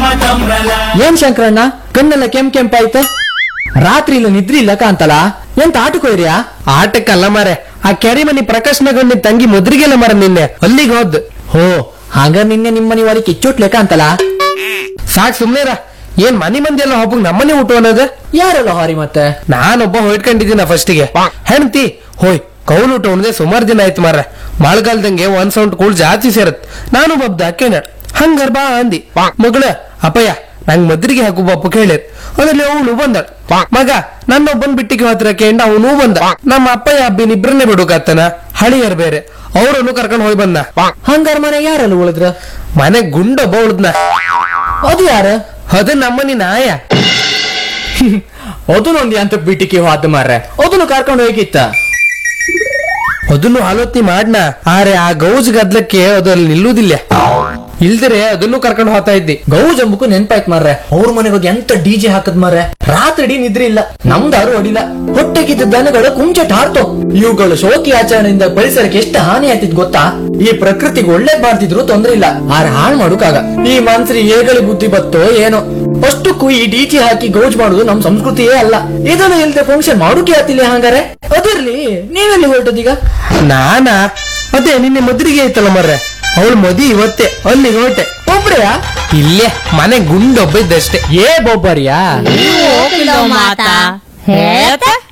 ಏನ್ ಶಂಕರಣ್ಣ ಕಣ್ಣೆಲ್ಲ ಕೆಂಪಾಯ್ತು, ರಾತ್ರಿ ಇಲ್ಲ ನಿದ್ರಿ ಇಲ್ಲ ಕಾಂತಲ್ಲ, ಎಂತ ಆಟಕ್ಕೋಯ್ರಿಯಾ? ಆಟಕ್ಕಲ್ಲ ಮಾರೆ, ಆ ಕೆರೆ ಮನಿ ಪ್ರಕಾಶ್ನಗೊಂಡಿ ತಂಗಿ ಮುದ್ರಿಗೆಲ್ಲ ಮರ ನಿನ್ನೆ ಅಲ್ಲಿಗೆ ಹೋದ್. ಹೋ ಹಾಗ ನಿನ್ನೆ ನಿಮ್ಮನಿ ಒಳಗೆ ಕಿಚ್ಚೋಟ್ ಲೆಕ್ಕ ಅಂತಲ್ಲ. ಸಾಕ್ ಸುಮ್ನೆರ, ಏನ್ ಮನಿ ಮಂದಿ ಎಲ್ಲ ಒಬ್ಬಗ್ ನಮ್ಮನೆ ಊಟ ಅನ್ನೋದು? ಯಾರಲ್ಲ ಹಾರಿ ಮತ್ತೆ? ನಾನೊಬ್ಬ ಹೊಯ್ಟ್ಕೊಂಡಿದ್ದೀನ ಫಸ್ಟಿಗೆ. ಹೆಣ್ತಿ ಹೋಯ್ ಕೌಲ್ ಊಟ ಉಣ್ದೆ ಸುಮಾರು ದಿನ ಆಯ್ತು ಮಾರ್ರೆ. ಮಳೆಗಾಲದಂಗೆ ಒಂದ್ ಸೌಂಡ್ ಕೂಳ್ ಜಾಸ್ತಿ ಸೇರತ್. ನಾನು ಬಬ್ದ ಅಕ್ಕೇನ ಹಂಗಾರ ಬಾ ಅಂದಿ. ಮಗಳ ಅಪ್ಪಯ್ಯ ನಂಗ್ ಮದ್ರಿಗೆ ಹಾಕು ಬಾಪು ಕೇಳಿರ್. ಅದ್ರಲ್ಲಿ ಅವನು ಬಂದ ಮಗ ನನ್ನೊಬ್ಬನ್ ಬಿಟ್ಟಿಗೆ ಹತ್ರ ಕೇಂಡ ಅವನು ಬಂದ. ನಮ್ಮ ಅಪ್ಪಯ್ಯ ಹಬ್ಬಿನ ಇಬ್ರನ್ನೇ ಬಿಡುಕಾತನ, ಹಳಿಯರ್ ಬೇರೆ ಅವ್ರನ್ನು ಕರ್ಕೊಂಡ್ ಹೋಗಿ ಬಂದ. ಹಂಗಾರ ಮನೆ ಯಾರಲ್ಲ ಉಳಿದ್ರ? ಮನೆ ಗುಂಡೊಬ್ಬ ಉಳಿದ್ನ. ಅದು ಯಾರ? ಅದು ನಮ್ಮನಿ ನಾಯ. ಅದನ್ನೊಂದು ಅಂತ ಬಿಟ್ಟಿಗೆ ಹೋದ ಮಾರ್ರೆ, ಅದನ್ನು ಕರ್ಕೊಂಡು ಹೋಗಿತ್ತ. ಅದನ್ನು ಆಲೋಚನೆ ಮಾಡ್ನ, ಆರೆ ಆ ಗೌಜ್ ಗದ್ಲಕ್ಕೆ ಅದು ಅಲ್ಲಿ ನಿಲ್ಲುವುದಿಲ್ಲ. ಇಲ್ದರೆ ಅದನ್ನು ಕರ್ಕೊಂಡು ಹೋಗ್ತಾ ಇದ್ದಿ. ಗೌಜ್ ಅಂಬಕು ನೆನ್ಪಾಯ್ತು ಮಾರ್ರೆ, ಅವ್ರ ಮನೆಗೆ ಹೋಗಿ ಎಂತ ಡಿಜೆ ಹಾಕದ್ ಮಾರ್ರೆ. ರಾತ್ರಿ ನಿದ್ರೆ ಇಲ್ಲ, ನಮ್ದಾರು ಹೊಡಿಲ್ಲ. ಹೊಟ್ಟೆಗಿದ್ದ ದನಗಳು ಕುಂಚಟ್ ಹಾರ್ತು. ಇವುಗಳು ಶೋಕಿ ಆಚರಣೆಯಿಂದ ಪರಿಸರಕ್ಕೆ ಎಷ್ಟು ಹಾನಿ ಆಯ್ತಿದ್ ಗೊತ್ತಾ? ಈ ಪ್ರಕೃತಿಗೆ ಒಳ್ಳೇದ್ ಮಾಡ್ತಿದ್ರು ತೊಂದ್ರೆ ಇಲ್ಲ, ಆರೆ ಹಾಳು ಮಾಡುಕಾಗ ಈ ಮನ್ಸ್ರಿ ಹೇಗಳಿ ಬುದ್ಧಿ ಬತ್ತೋ ಏನೋ. ಅಷ್ಟಕ್ಕೂ ಈ ಡಿಜೆ ಹಾಕಿ ಗೌಜ್ ಮಾಡುದು ನಮ್ ಸಂಸ್ಕೃತಿಯೇ ಅಲ್ಲ. ಇದನ್ನು ಇಲ್ದೆ ಫಂಕ್ಷನ್ ಮಾಡೋಕೆ ಆತಿಲ್ಲ. ಹಂಗಾರೆ ಅದಿರ್ಲಿ, ನೀವೆಲ್ಲಿ ಹೊರಟದೀಗ? ನಾನಾ ಅದೇ ನಿನ್ನೆ ಮದ್ರಿಗೆ ಐತಲ್ಲ ಮರ್ರೆ, ಅವಳು ಮದಿ ಇವತ್ತೇ ಅಲ್ಲಿಗೆ ಹೊರಟೆ. ಒಬ್ರೆಯಾ? ಇಲ್ಲೇ ಮನೆ ಗುಂಡೊಬ್ಬ ಇದ್ದಷ್ಟೇ. ಏ ಬೊಬ್ಬರಿಯಾ? ಮಾತಾ ಹೇಳ್ತಾ